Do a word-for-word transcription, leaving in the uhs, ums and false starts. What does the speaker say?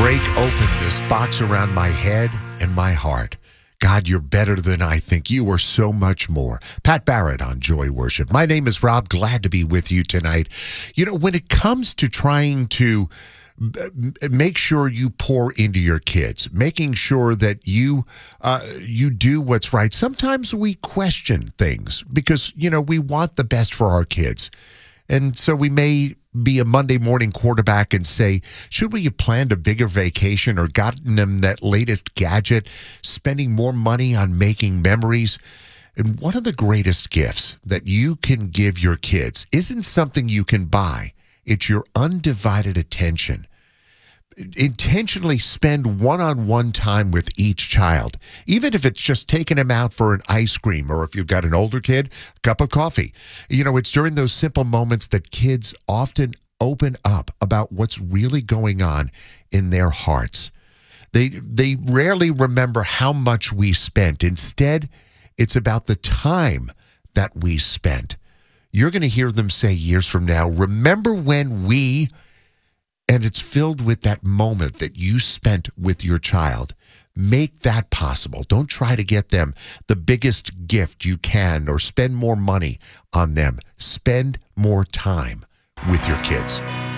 break open this box around my head and my heart. God, you're better than I think. You are so much more. Pat Barrett on Joy Worship. My name is Rob. Glad to be with you tonight. You know, when it comes to trying to make sure you pour into your kids, making sure that you uh, you do what's right, sometimes we question things because, you know, we want the best for our kids. And so we may be a Monday morning quarterback and say, should we have planned a bigger vacation or gotten them that latest gadget, spending more money on making memories? And one of the greatest gifts that you can give your kids isn't something you can buy. It's your undivided attention. Intentionally spend one-on-one time with each child, even if it's just taking them out for an ice cream, or if you've got an older kid, a cup of coffee. You know, it's during those simple moments that kids often open up about what's really going on in their hearts. They they rarely remember how much we spent. Instead, it's about the time that we spent. You're going to hear them say years from now, remember when we... And it's filled with that moment that you spent with your child. Make that possible. Don't try to get them the biggest gift you can or spend more money on them. Spend more time with your kids.